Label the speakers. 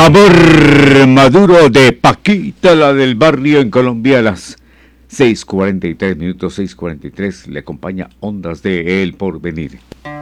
Speaker 1: Amor Maduro de Paquita, la del barrio en Colombia, a las 6:43 minutos, 6:43, le acompaña Ondas de El Porvenir.